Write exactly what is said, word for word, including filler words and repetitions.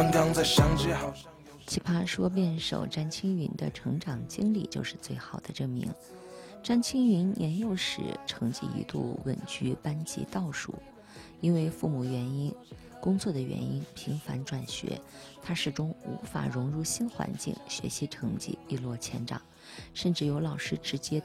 奇葩说辩手詹青云的成长经历就是最好的证明。詹青云年幼时成绩一度稳居班级倒数，因为父母原因、工作的原因频繁转学，他始终无法融入新环境，学习成绩一落千丈，甚至有老师直接